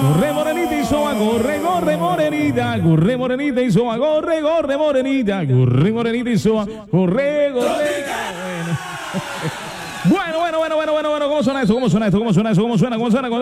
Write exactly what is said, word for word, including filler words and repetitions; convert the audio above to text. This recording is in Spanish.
Corre morenita y soa, corre, corre morenita, corre morenita y soa, corre, corre morenita, corre morenita y soa, corre, corre. Bueno, bueno, bueno, bueno, bueno, bueno, ¿cómo suena eso? ¿Cómo suena esto? ¿Cómo suena eso? ¿Cómo suena? ¿Cómo suena?